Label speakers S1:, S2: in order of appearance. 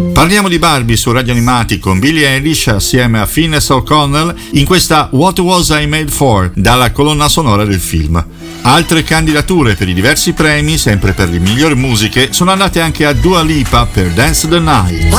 S1: Parliamo di Barbie su Radio Animati con Billie Eilish assieme a Finneas O'Connell in questa What Was I Made For, dalla colonna sonora del film. Altre candidature per i diversi premi, sempre per le migliori musiche, sono andate anche a Dua Lipa per Dance the Night.